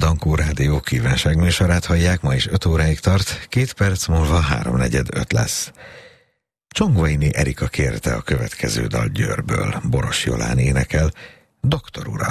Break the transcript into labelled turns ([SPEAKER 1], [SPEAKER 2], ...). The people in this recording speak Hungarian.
[SPEAKER 1] Dankó Rádió kívánságműsorát hallják, ma is 5 óráig tart, 2 perc múlva 3:45 lesz. Csongvaini Erika kérte a következő dal Győrből, Boros Jolán énekel, Doktor uram.